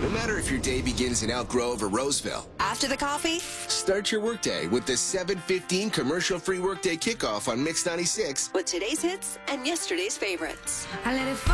No matter if your day begins in Elk Grove or Roseville. After the coffee, Start your workday with the 7:15 commercial-free workday kickoff on Mix 96. with today's hits and yesterday's favorites. I let it